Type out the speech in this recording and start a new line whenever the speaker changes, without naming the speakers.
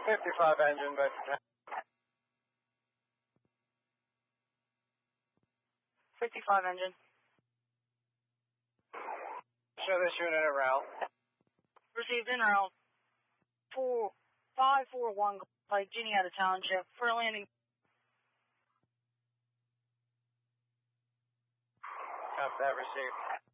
55 engine, but
55 engine.
Show this unit at route.
Received in route. 541 Lake Geniata Township for landing.
Copy that, received.